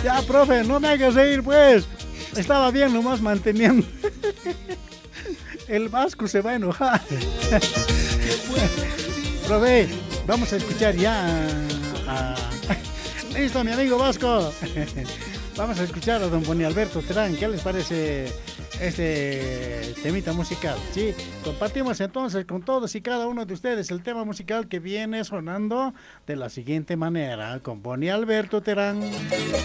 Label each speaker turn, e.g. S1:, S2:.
S1: Ya, profe, no me hagas reír, pues. Estaba bien nomás manteniendo. El Vasco se va a enojar. Profe, vamos a escuchar ya a... Listo, mi amigo Vasco. Vamos a escuchar a don Boni Alberto Terán. ¿Qué les parece este temita musical? Sí, compartimos entonces con todos y cada uno de ustedes el tema musical que viene sonando de la siguiente manera, con Boni Alberto Terán.